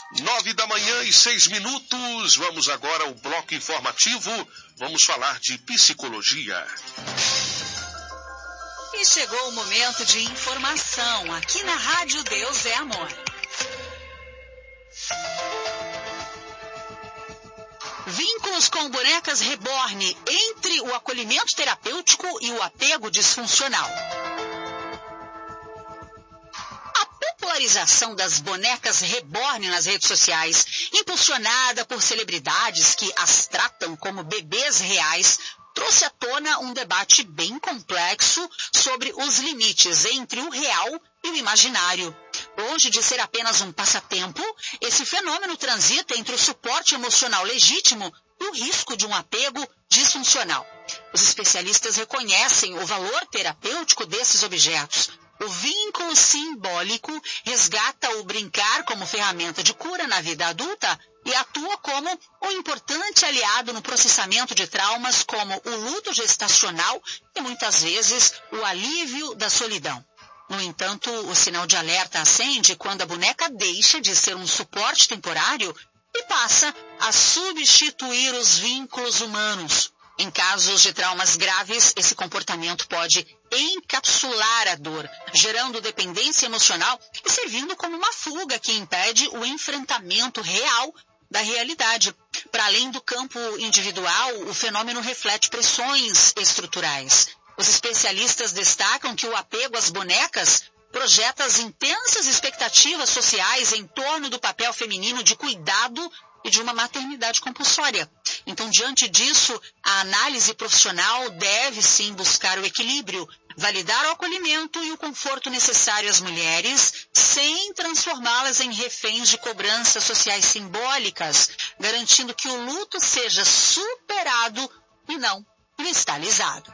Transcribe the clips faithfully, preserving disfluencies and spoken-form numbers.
Nove da manhã e seis minutos. Vamos agora ao bloco informativo. Vamos falar de psicologia. E chegou o momento de informação aqui na Rádio Deus é Amor. Vínculos com bonecas reborn entre o acolhimento terapêutico e o apego disfuncional. A popularização das bonecas reborn nas redes sociais, impulsionada por celebridades que as tratam como bebês reais, trouxe à tona um debate bem complexo sobre os limites entre o real e o imaginário. Longe de ser apenas um passatempo, esse fenômeno transita entre o suporte emocional legítimo e o risco de um apego disfuncional. Os especialistas reconhecem o valor terapêutico desses objetos. O vínculo simbólico resgata o brincar como ferramenta de cura na vida adulta e atua como um importante aliado no processamento de traumas como o luto gestacional e, muitas vezes, o alívio da solidão. No entanto, o sinal de alerta acende quando a boneca deixa de ser um suporte temporário e passa a substituir os vínculos humanos. Em casos de traumas graves, esse comportamento pode encapsular a dor, gerando dependência emocional e servindo como uma fuga que impede o enfrentamento real da realidade. Para além do campo individual, o fenômeno reflete pressões estruturais. Os especialistas destacam que o apego às bonecas projeta as intensas expectativas sociais em torno do papel feminino de cuidado e de uma maternidade compulsória. Então, diante disso, a análise profissional deve sim buscar o equilíbrio, validar o acolhimento e o conforto necessário às mulheres, sem transformá-las em reféns de cobranças sociais simbólicas, garantindo que o luto seja superado e não cristalizado.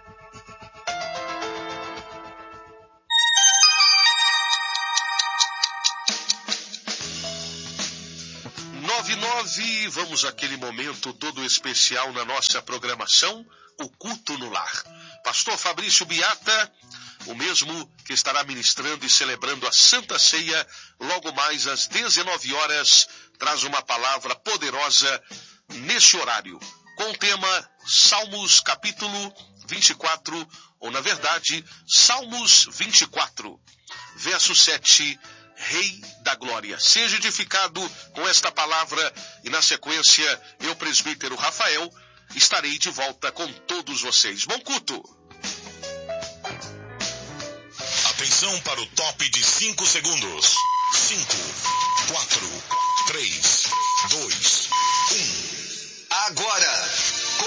nove nove, vamos àquele momento todo especial na nossa programação, o culto no lar. Pastor Fabrício Biata, o mesmo que estará ministrando e celebrando a Santa Ceia, logo mais às dezenove horas, traz uma palavra poderosa nesse horário, com o tema Salmos capítulo vinte e quatro, ou na verdade, Salmos vinte e quatro, verso sete, Rei da Glória. Seja edificado com esta palavra e na sequência, eu, presbítero Rafael, estarei de volta com todos vocês. Bom culto! Atenção para o top de cinco segundos. cinco.